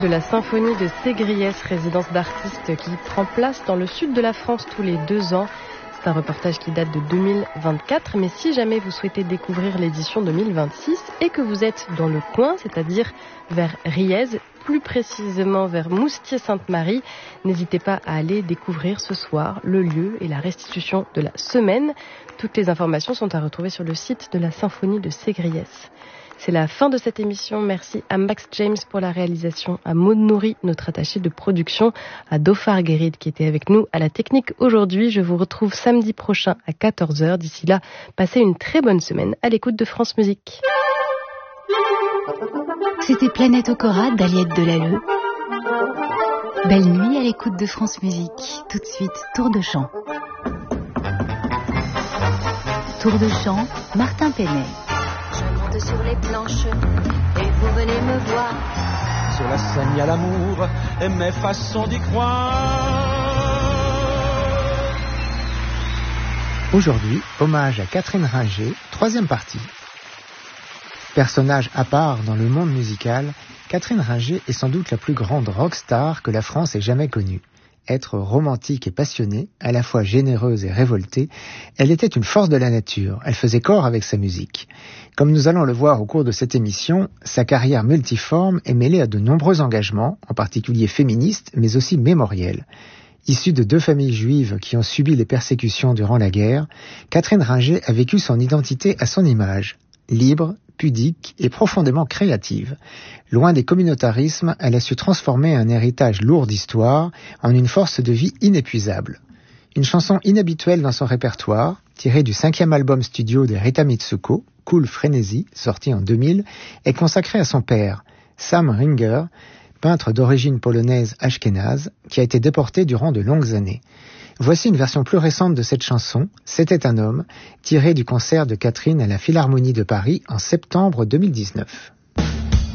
De la symphonie de Ségriès, résidence d'artistes qui prend place dans le sud de la France tous les 2 ans. C'est un reportage qui date de 2024, mais si jamais vous souhaitez découvrir l'édition 2026 et que vous êtes dans le coin, c'est-à-dire vers Riez, plus précisément vers Moustier-Sainte-Marie, n'hésitez pas à aller découvrir ce soir le lieu et la restitution de la semaine. Toutes les informations sont à retrouver sur le site de la symphonie de Ségriès. C'est la fin de cette émission. Merci à Max James pour la réalisation, à Maud Nourri, notre attachée de production, à Dofar Guéride qui était avec nous à la technique aujourd'hui. Je vous retrouve samedi prochain à 14h. D'ici là, passez une très bonne semaine à l'écoute de France Musique. C'était Planète Okora d'Aliette Delalleux. Belle nuit à l'écoute de France Musique. Tout de suite, Tour de chant. Tour de chant, Martin Penet. Sur les planches et vous venez me voir. Sur la scène il y a l'amour et mes façons d'y croire. Aujourd'hui, hommage à Catherine Ringer, 3e partie. Personnage à part dans le monde musical, Catherine Ringer est sans doute la plus grande rockstar que la France ait jamais connue. Être romantique et passionnée, à la fois généreuse et révoltée, elle était une force de la nature, elle faisait corps avec sa musique. Comme nous allons le voir au cours de cette émission, sa carrière multiforme est mêlée à de nombreux engagements, en particulier féministes, mais aussi mémoriels. Issue de 2 familles juives qui ont subi les persécutions durant la guerre, Catherine Ringer a vécu son identité à son image, libre, pudique et profondément créative. Loin des communautarismes, elle a su transformer un héritage lourd d'histoire en une force de vie inépuisable. Une chanson inhabituelle dans son répertoire, tirée du 5e album studio de Rita Mitsuko, Cool Frenzy, sorti en 2000, est consacrée à son père, Sam Ringer, peintre d'origine polonaise ashkénaze, qui a été déporté durant de longues années. Voici une version plus récente de cette chanson, C'était un homme, tirée du concert de Catherine à la Philharmonie de Paris en septembre 2019.